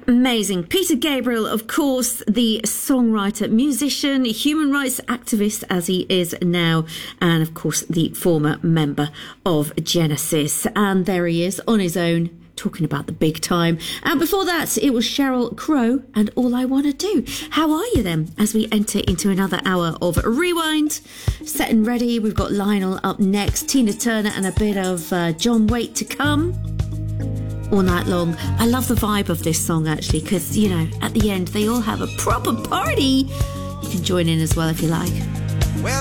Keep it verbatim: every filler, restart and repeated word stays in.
Amazing. Peter Gabriel, of course, the songwriter, musician, human rights activist as he is now, and of course the former member of Genesis. And there he is on his own, talking about the big time. And before that, it was Sheryl Crow and All I Want to Do. How are you then as we enter into another hour of Rewind? Set and ready. We've got Lionel up next, Tina Turner and a bit of uh, John Waite to come. All night long. I love the vibe of this song actually, because, you know, at the end they all have a proper party. You can join in as well if you like.